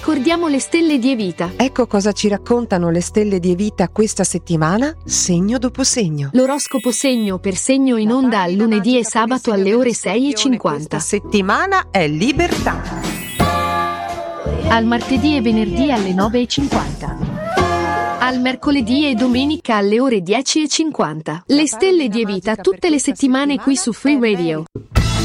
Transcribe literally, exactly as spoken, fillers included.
ricordiamo le stelle di Evita. Ecco cosa ci raccontano le stelle di Evita questa settimana, segno dopo segno. L'oroscopo segno per segno in onda al lunedì e sabato alle ore sei e cinquanta. Questa settimana è libertà. Al martedì e venerdì alle nove e cinquanta. Al mercoledì e domenica alle ore dieci e cinquanta. Le stelle di Evita tutte le settimane qui su Free Radio.